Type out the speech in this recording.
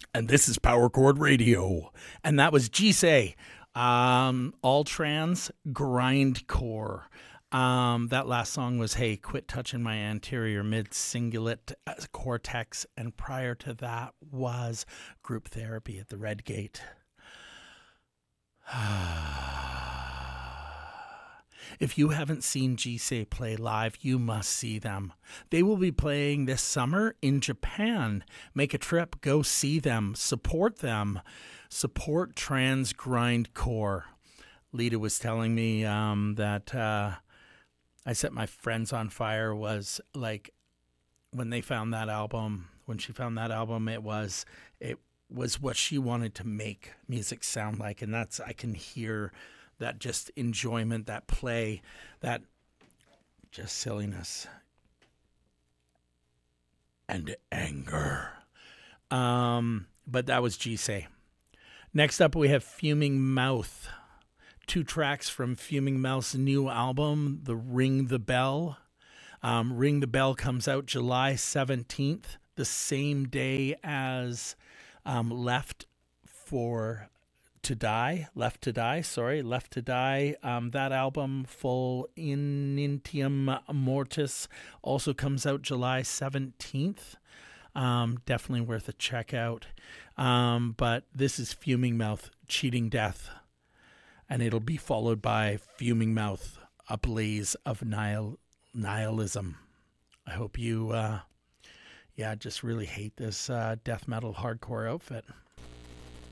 And this is Power Chord Radio. And that was Jisei, all trans grindcore. That last song was Hey, Quit Touching My Anterior Mid Cingulate Cortex. And prior to that was Group Therapy at the Red Gate. If you haven't seen Jisei play live, you must see them. They will be playing this summer in Japan. Make a trip, go see them, support them. Support trans grindcore. Lita was telling me that I Set My Friends on Fire was like when they found that album, when she found that album, it was what she wanted to make music sound like. And that's, I can hear that just enjoyment, that play, that just silliness and anger. But that was Jisei. Next up, we have Fuming Mouth. 2 tracks from Fuming Mouth's new album, The Ring the Bell. Ring the Bell comes out July 17th, the same day as Left to Die. That album, Full Initium Mortis, also comes out July 17th. Definitely worth a check out. But this is Fuming Mouth, Cheating Death. And it'll be followed by Fuming Mouth, A Blaze of Nihilism. I hope you, just really hate this death metal hardcore outfit.